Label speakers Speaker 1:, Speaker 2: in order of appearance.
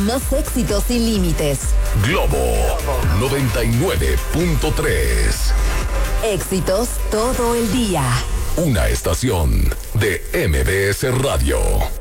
Speaker 1: Más éxitos sin límites.
Speaker 2: Globo 99.3.
Speaker 1: Éxitos todo el día.
Speaker 2: Una estación de MBS Radio.